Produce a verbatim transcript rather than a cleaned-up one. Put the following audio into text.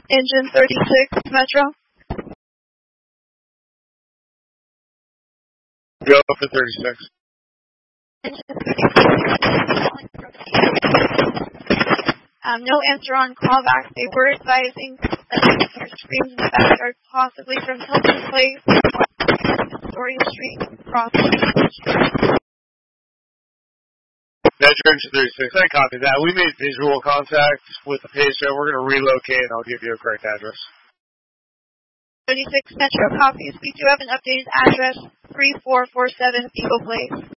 Engine thirty-six, Metro. Go for thirty-six. Engine thirty-six. Um, no answer on callback. They were advising that your screams in the backyard, possibly from Hilton Place, Astoria Street, across the street. Metro Engine thirty-six, I copy that. We made visual contact with the patient. We're going to relocate, and I'll give you a correct address. thirty-six Metro copies. We do have an updated address, three four four seven Eagle Place.